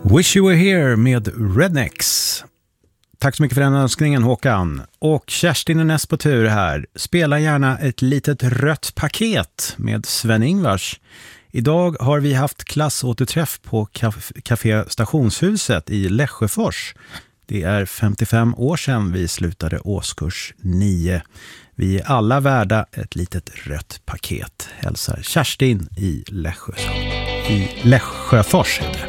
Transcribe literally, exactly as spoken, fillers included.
Wish You Were Here med Rednecks. Tack så mycket för den önskningen, Håkan. Och Kerstin är näst på tur här. Spela gärna ett litet rött paket med Sven-Ingvars. Idag har vi haft klassåterträff på Café Stationshuset i Lesjöfors. Det är femtiofem år sedan vi slutade årskurs nio. Vi är alla värda ett litet rött paket. Hälsar Kerstin i Lesjö. I Lesjöfors heter det.